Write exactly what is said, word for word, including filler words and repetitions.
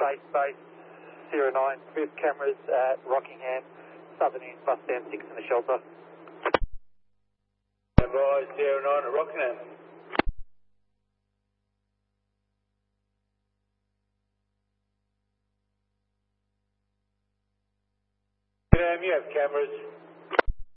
Base Base zero nine, we have cameras at Rockingham, Southern End, bus stand six in the shelter. Advise zero nine at Rockingham. Rockingham, you have cameras.